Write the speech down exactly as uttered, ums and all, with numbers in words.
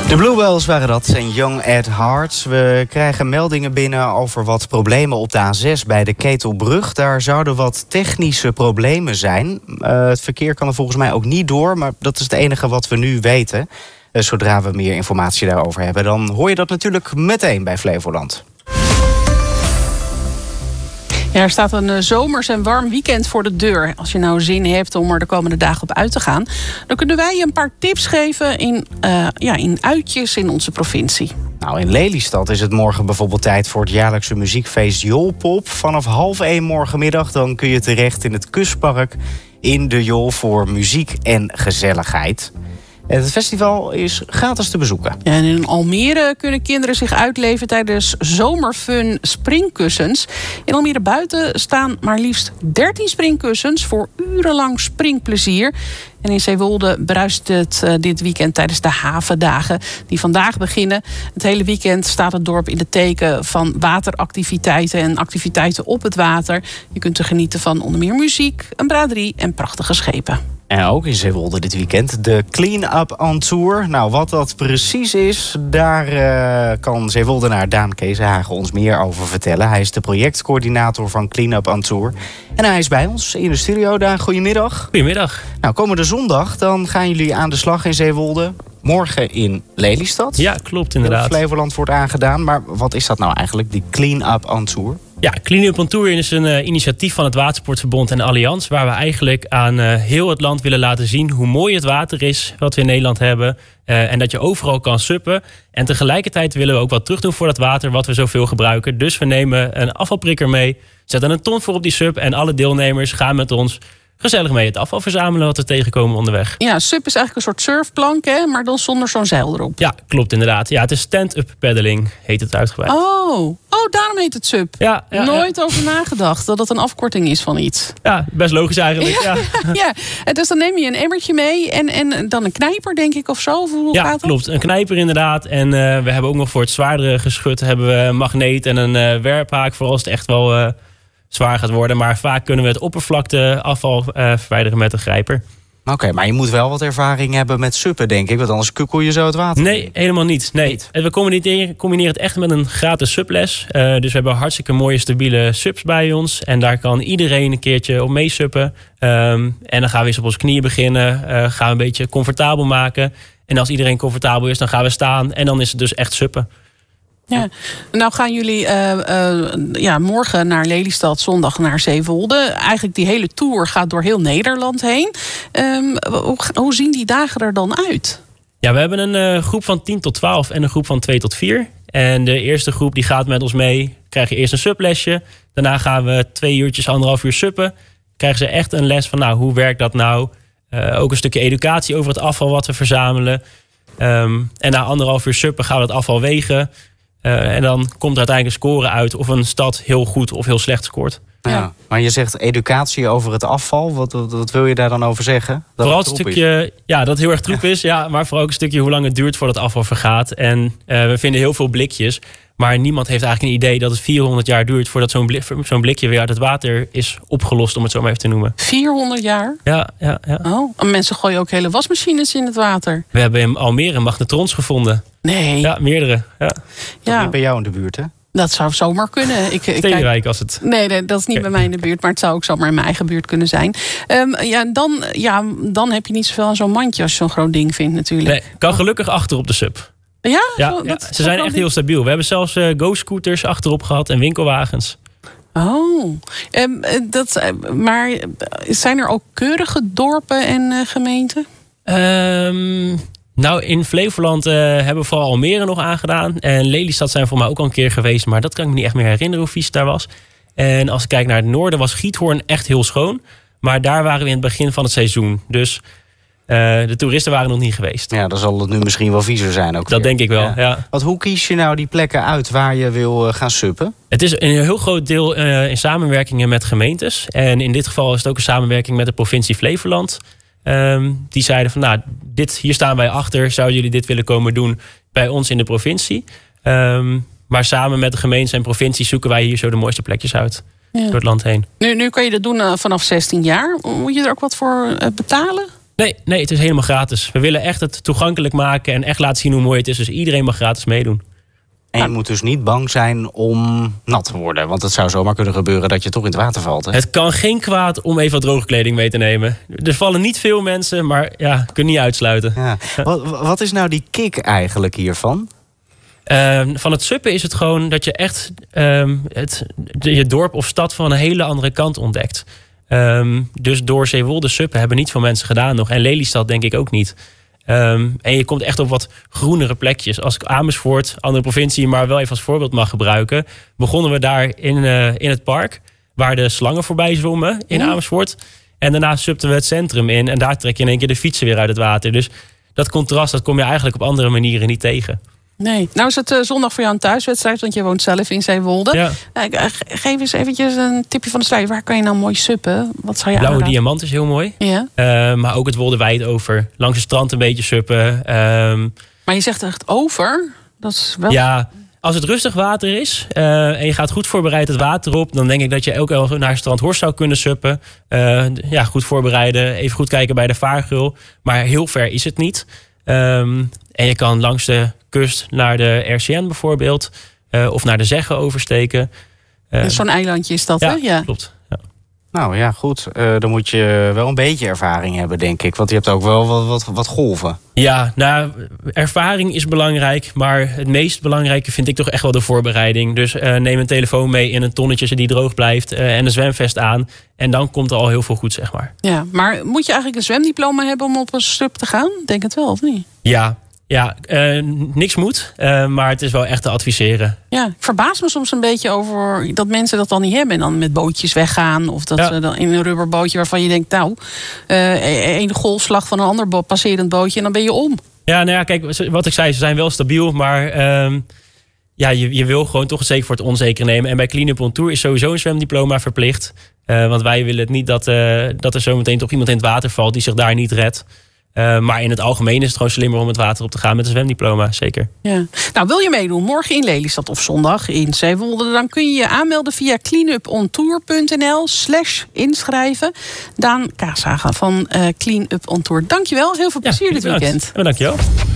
De Bluebells waren dat en Young at Heart. We krijgen meldingen binnen over wat problemen op de A zes bij de Ketelbrug. Daar zouden wat technische problemen zijn. Uh, het verkeer kan er volgens mij ook niet door, maar dat is het enige wat we nu weten. Uh, zodra we meer informatie daarover hebben, dan hoor je dat natuurlijk meteen bij Flevoland. Ja, er staat een uh, zomers en warm weekend voor de deur. Als je nou zin hebt om er de komende dagen op uit te gaan, dan kunnen wij je een paar tips geven in, uh, ja, in uitjes in onze provincie. Nou, in Lelystad is het morgen bijvoorbeeld tijd voor het jaarlijkse muziekfeest Jolpop. Vanaf half één morgenmiddag dan kun je terecht in het Kustpark in de Jol voor muziek en gezelligheid. Het festival is gratis te bezoeken. Ja, en in Almere kunnen kinderen zich uitleven tijdens zomerfun springkussens. In Almere buiten staan maar liefst dertien springkussens voor urenlang springplezier. En in Zeewolde bruist het uh, dit weekend tijdens de havendagen die vandaag beginnen. Het hele weekend staat het dorp in het teken van wateractiviteiten en activiteiten op het water. Je kunt er genieten van onder meer muziek, een braderie en prachtige schepen. En ook in Zeewolde dit weekend de Clean-up on Tour. Nou, wat dat precies is, daar uh, kan Zeewoldenaar Daan Keeshagen ons meer over vertellen. Hij is de projectcoördinator van Clean-up on Tour. En hij is bij ons in de studio. Daan, goedemiddag. Goedemiddag. Nou, komende zondag dan gaan jullie aan de slag in Zeewolde. Morgen in Lelystad. Ja, klopt inderdaad. Flevoland wordt aangedaan. Maar wat is dat nou eigenlijk, die Clean-up on Tour? Ja, Clean-up on Tour is een uh, initiatief van het Watersportverbond en Allianz, waar we eigenlijk aan uh, heel het land willen laten zien hoe mooi het water is wat we in Nederland hebben. Uh, en dat je overal kan suppen. En tegelijkertijd willen we ook wat terug doen voor dat water wat we zoveel gebruiken. Dus we nemen een afvalprikker mee, zetten een ton voor op die sup en alle deelnemers gaan met ons gezellig mee het afval verzamelen wat we tegenkomen onderweg. Ja, sup is eigenlijk een soort surfplank, hè, maar dan zonder zo'n zeil erop. Ja, klopt inderdaad. Ja, het is stand-up paddling, heet het uitgebreid. Oh, oh daarom heet het sup. Ja, ja, Nooit ja. over nagedacht dat het een afkorting is van iets. Ja, best logisch eigenlijk. Ja, ja. ja. En dus dan neem je een emmertje mee en, en dan een knijper, denk ik, of zo? Of hoe ja, gaat dat? Klopt. Een knijper inderdaad. En uh, we hebben ook nog voor het zwaardere geschut hebben we een magneet en een uh, werphaak voor als het echt wel Uh, zwaar gaat worden. Maar vaak kunnen we het oppervlakteafval uh, verwijderen met een grijper. Oké, okay, maar je moet wel wat ervaring hebben met suppen, denk ik. Want anders kukkel je zo het water. Nee, helemaal niet. Nee. niet. We combineren, combineren het echt met een gratis subles. Uh, dus we hebben hartstikke mooie, stabiele subs bij ons. En daar kan iedereen een keertje op meesuppen. Um, en dan gaan we eens op onze knieën beginnen. Uh, gaan we een beetje comfortabel maken. En als iedereen comfortabel is, dan gaan we staan. En dan is het dus echt suppen. Ja. Nou gaan jullie uh, uh, ja, morgen naar Lelystad, zondag naar Zeewolde. Eigenlijk die hele tour gaat door heel Nederland heen. Um, hoe, hoe zien die dagen er dan uit? Ja, we hebben een uh, groep van tien tot twaalf en een groep van twee tot vier. En de eerste groep die gaat met ons mee. Krijg je eerst een sublesje. Daarna gaan we twee uurtjes, anderhalf uur suppen. Krijgen ze echt een les van nou, hoe werkt dat nou? Uh, ook een stukje educatie over het afval wat we verzamelen. Um, en na anderhalf uur suppen gaan we het afval wegen. Uh, en dan komt er uiteindelijk een score uit of een stad heel goed of heel slecht scoort. Ja, ja. Maar je zegt educatie over het afval. Wat, wat, wat wil je daar dan over zeggen? Dat vooral het stukje, ja, dat het heel erg troep is. Ja, maar vooral ook een stukje hoe lang het duurt voordat het afval vergaat. En uh, we vinden heel veel blikjes. Maar niemand heeft eigenlijk een idee dat het vierhonderd jaar duurt voordat zo'n, blik, zo'n blikje weer uit het water is opgelost, om het zo maar even te noemen. vierhonderd jaar? Ja, ja, ja. Oh, en mensen gooien ook hele wasmachines in het water. We hebben in Almere magnetrons gevonden. Nee. Ja, meerdere. Ja. Ja. Niet bij jou in de buurt, hè? Dat zou zomaar kunnen. Ik, ik Steenrijk als het. Nee, nee, dat is niet bij mij in de buurt. Maar het zou ook zomaar in mijn eigen buurt kunnen zijn. Um, ja, dan, ja, dan heb je niet zoveel aan zo'n mandje als je zo'n groot ding vindt natuurlijk. Nee, kan gelukkig achter op de sub. Ja? Ja, Zo, ja. dat, ze zijn echt heel stabiel. We hebben zelfs uh, go-scooters achterop gehad en winkelwagens. Oh, um, dat, maar zijn er ook keurige dorpen en uh, gemeenten? Um, nou, in Flevoland uh, hebben we vooral Almere nog aangedaan. En Lelystad zijn voor mij ook al een keer geweest. Maar dat kan ik me niet echt meer herinneren hoe vies het daar was. En als ik kijk naar het noorden was Giethoorn echt heel schoon. Maar daar waren we in het begin van het seizoen. Dus Uh, de toeristen waren nog niet geweest. Ja, dan zal het nu misschien wel viezer zijn ook. Dat weer. denk ik wel, ja. ja. Want hoe kies je nou die plekken uit waar je wil uh, gaan suppen? Het is een heel groot deel uh, in samenwerkingen met gemeentes. En in dit geval is het ook een samenwerking met de provincie Flevoland. Um, die zeiden van, nou, dit, hier staan wij achter. Zouden jullie dit willen komen doen bij ons in de provincie? Um, maar samen met de gemeentes en provincies zoeken wij hier zo de mooiste plekjes uit. Ja. Door het land heen. Nu, nu kan je dat doen uh, vanaf zestien jaar. Moet je er ook wat voor uh, betalen? Nee, nee, het is helemaal gratis. We willen echt het toegankelijk maken en echt laten zien hoe mooi het is. Dus iedereen mag gratis meedoen. En je moet dus niet bang zijn om nat te worden. Want het zou zomaar kunnen gebeuren dat je toch in het water valt. Hè? Het kan geen kwaad om even wat droge kleding mee te nemen. Er vallen niet veel mensen, maar ja, kun je niet uitsluiten. Ja. Wat, wat is nou die kick eigenlijk hiervan? Uh, van het suppen is het gewoon dat je echt um, het, de, je dorp of stad van een hele andere kant ontdekt. Um, dus door Zeewolde suppen hebben niet veel mensen gedaan nog. En Lelystad denk ik ook niet. Um, en je komt echt op wat groenere plekjes. Als ik Amersfoort, andere provincie, maar wel even als voorbeeld mag gebruiken. Begonnen we daar in, uh, in het park, waar de slangen voorbij zwommen in Amersfoort. En daarna subten we het centrum in. En daar trek je in één keer de fietsen weer uit het water. Dus dat contrast, dat kom je eigenlijk op andere manieren niet tegen. Nee. Nou is het uh, zondag voor jou een thuiswedstrijd, want je woont zelf in Zeewolde. Ja. Uh, geef eens eventjes een tipje van de sluier. Waar kan je nou mooi suppen? Wat zou je Blauwe aanraden? Diamant is heel mooi. Ja. Uh, maar ook het Wolderwijd over. Langs het strand een beetje suppen. Um, maar je zegt echt over? Dat is wel... Ja, als het rustig water is uh, en je gaat goed voorbereid het water op, dan denk ik dat je ook wel naar Strand Horst zou kunnen suppen. Uh, ja, goed voorbereiden. Even goed kijken bij de vaargeul. Maar heel ver is het niet. Um, en je kan langs de kust naar de R C N bijvoorbeeld. Uh, of naar de Zegge oversteken. Uh, Zo'n eilandje is dat, ja, hè? Ja, klopt. Ja. Nou ja, goed. Uh, dan moet je wel een beetje ervaring hebben, denk ik. Want je hebt ook wel wat, wat, wat golven. Ja, nou, ervaring is belangrijk. Maar het meest belangrijke vind ik toch echt wel de voorbereiding. Dus uh, neem een telefoon mee in een tonnetje die droog blijft. Uh, en een zwemvest aan. En dan komt er al heel veel goed, zeg maar. Ja, maar moet je eigenlijk een zwemdiploma hebben om op een sup te gaan? Denk het wel, of niet? Ja, ja uh, niks moet. Uh, maar het is wel echt te adviseren. Ja, ik verbaas me soms een beetje over dat mensen dat dan niet hebben. En dan met bootjes weggaan. Of dat ja. ze dan in een rubberbootje waarvan je denkt, nou, uh, een golfslag van een ander bo- passerend bootje en dan ben je om. Ja, nou ja, kijk, wat ik zei, ze zijn wel stabiel, maar uh, ja, je, je wil gewoon toch zeker voor het onzeker nemen. En bij Clean Up on Tour is sowieso een zwemdiploma verplicht. Uh, want wij willen het niet dat, uh, dat er zometeen toch iemand in het water valt die zich daar niet redt. Uh, maar in het algemeen is het gewoon slimmer om het water op te gaan met een zwemdiploma, zeker. Ja. Nou, wil je meedoen morgen in Lelystad of zondag in Zeewolde, dan kun je je aanmelden via cleanupontour.nl slash inschrijven. Daan Kaashagen van uh, Clean Up on Tour. Dankjewel, heel veel plezier ja, dit weekend. Ja, dankjewel.